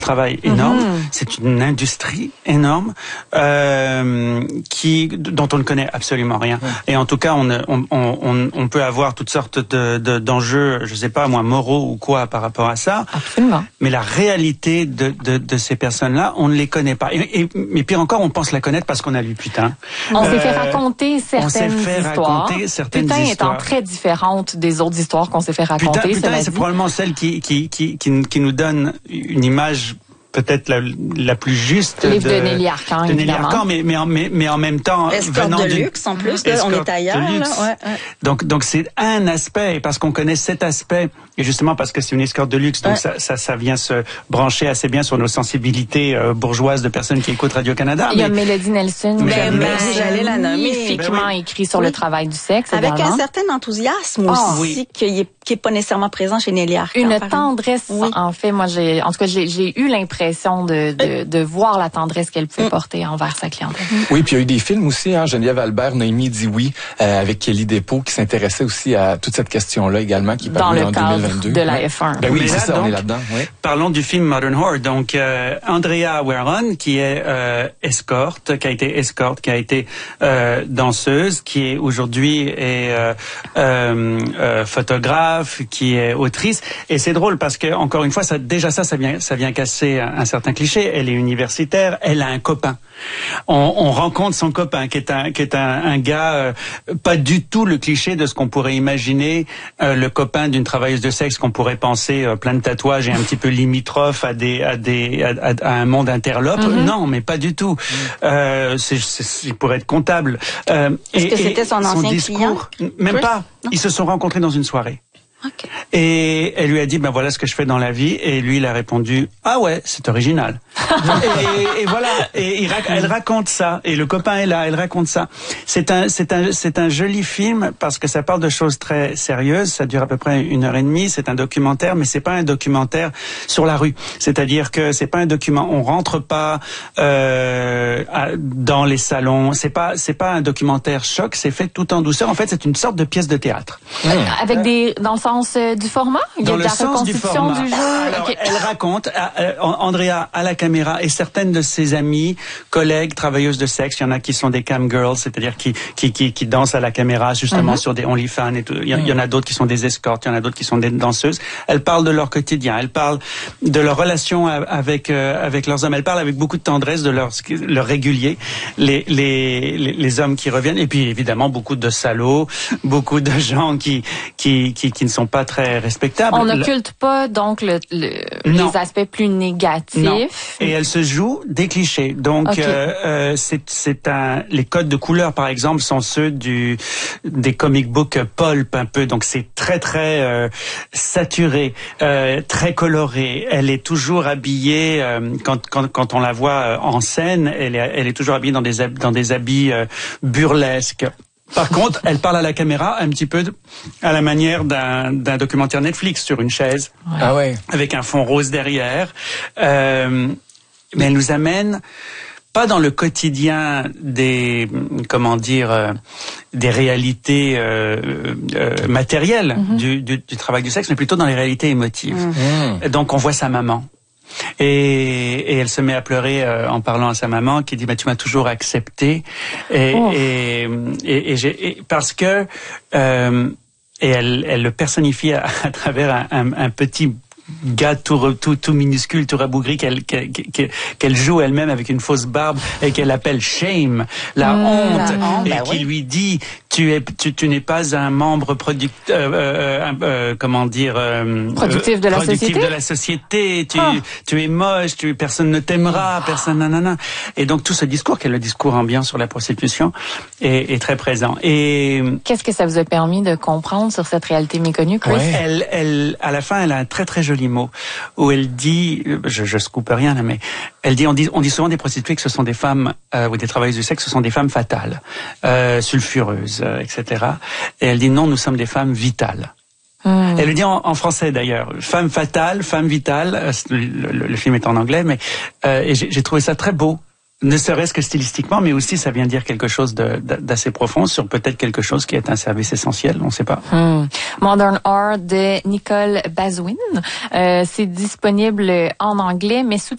travail énorme, c'est une industrie énorme dont on ne connaît absolument rien. Et en tout cas, on peut avoir toutes sortes d'enjeux, je sais pas moi, moraux ou quoi par rapport à ça. Absolument. Mais la réalité de ces personnes-là, on ne les connaît pas. Mais pire encore, on pense la connaître parce qu'on a lu Putain. On s'est fait raconter certaines histoires. Putain étant très différente des autres histoires qu'on s'est fait raconter. Putain, c'est probablement celle qui nous donne une image peut-être la plus juste. Le livre de Nelly Arcan, évidemment. Mais en même temps, escorte de luxe en plus, là, on est ailleurs. Là, ouais. Donc c'est un aspect, parce qu'on connaît cet aspect, et justement parce que c'est une escorte de luxe, donc ça vient se brancher assez bien sur nos sensibilités bourgeoises de personnes qui écoutent Radio-Canada. Il y a Mélodie Nelson, j'allais la nommer, magnifiquement écrit sur le travail du sexe. Avec un certain enthousiasme aussi, qui est pas nécessairement présent chez Nelly Arcan. Une tendresse, en fait, moi j'ai eu l'impression de voir la tendresse qu'elle pouvait porter envers sa clientèle. Oui, puis il y a eu des films aussi, Geneviève Albert, Noémie dit oui, avec Kelly Despaux, qui s'intéressait aussi à toute cette question-là également, qui est parue en 2022. De la F1. Ben oui, c'est ça, on est là-dedans. Oui. Parlons du film Modern Whore. Donc, Andrea Weron, qui est escorte, qui a été danseuse, qui est aujourd'hui photographe, qui est autrice. Et c'est drôle parce que, encore une fois, ça vient casser un certain cliché. Elle est universitaire, elle a un copain. On rencontre son copain, qui est un gars pas du tout le cliché de ce qu'on pourrait imaginer, le copain d'une travailleuse de sexe qu'on pourrait penser plein de tatouages et un petit peu limitrophe à un monde interlope. Non, mais pas du tout. Il pourrait être comptable. Est-ce que c'était son ancien discours, client? Même pas. Ils se sont rencontrés dans une soirée. Okay. Et elle lui a dit, ben voilà ce que je fais dans la vie. Et lui, il a répondu, ah ouais, c'est original. et voilà. Et elle raconte ça. Et le copain est là, elle raconte ça. C'est un joli film parce que ça parle de choses très sérieuses. Ça dure à peu près 1h30. C'est un documentaire, mais c'est pas un documentaire sur la rue. C'est-à-dire que c'est pas un document. On rentre pas dans les salons. C'est pas un documentaire choc. C'est fait tout en douceur. En fait, c'est une sorte de pièce de théâtre. Avec dans le sens du format? Il y a de la reconstitution du jeu? Alors, elle raconte, Andrea à la caméra et certaines de ses amies, collègues, travailleuses de sexe, il y en a qui sont des cam girls, c'est-à-dire qui dansent à la caméra justement sur des OnlyFans et tout. Il y en a d'autres qui sont des escortes, il y en a d'autres qui sont des danseuses. Elles parlent de leur quotidien, elles parlent de leur relation avec leurs hommes, elles parlent avec beaucoup de tendresse de leur régulier, les hommes qui reviennent, et puis évidemment beaucoup de salauds, beaucoup de gens qui ne sont pas très respectables. On n'occulte pas donc les aspects plus négatifs. Non. Et elle se joue des clichés. Donc les codes de couleur par exemple sont ceux des comic books pulp un peu. Donc c'est très très saturé, très coloré. Elle est toujours habillée quand on la voit en scène, elle est toujours habillée dans des habits burlesques. Par contre, elle parle à la caméra un petit peu à la manière d'un documentaire Netflix sur une chaise, avec un fond rose derrière. Mais elle nous amène pas dans le quotidien des réalités matérielles du travail du sexe, mais plutôt dans les réalités émotives. Donc on voit sa maman. Et elle se met à pleurer en parlant à sa maman qui dit tu m'as toujours accepté parce que et elle le personnifie à travers un petit gars tout minuscule, tout rabougri qu'elle joue elle-même avec une fausse barbe et qu'elle appelle Shame, la honte, qui lui dit tu n'es pas un membre productif de la société, tu es moche, personne ne t'aimera, personne nanana. Et donc tout ce discours qui est le discours ambiant sur la prostitution est très présent. Et qu'est-ce que ça vous a permis de comprendre sur cette réalité méconnue, Chris? Elle à la fin elle a un très très joli mot où elle dit, je scoop rien là, mais elle dit, on dit souvent des prostituées que ce sont des femmes ou des travailleuses du sexe, ce sont des femmes fatales, sulfureuses, etc. Et elle dit non, nous sommes des femmes vitales. Elle le dit en français d'ailleurs, femme fatale, femme vitale. Le film est en anglais, mais et j'ai trouvé ça très beau. Ne serait-ce que stylistiquement, mais aussi ça vient dire quelque chose d'assez profond sur peut-être quelque chose qui est un service essentiel, on ne sait pas. Modern Whore de Nicole Bazwin, c'est disponible en anglais, mais sous